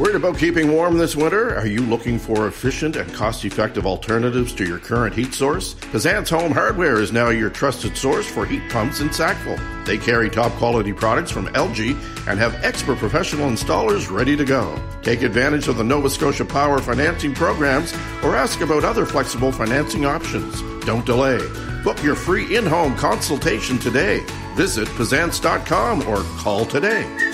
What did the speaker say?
Worried about keeping warm this winter? Are you looking for efficient and cost-effective alternatives to your current heat source? Pazant's Home Hardware is now your trusted source for heat pumps in Sackville. They carry top-quality products from LG and have expert professional installers ready to go. Take advantage of the Nova Scotia Power financing programs or ask about other flexible financing options. Don't delay. Book your free in-home consultation today. Visit Pazants.com or call today.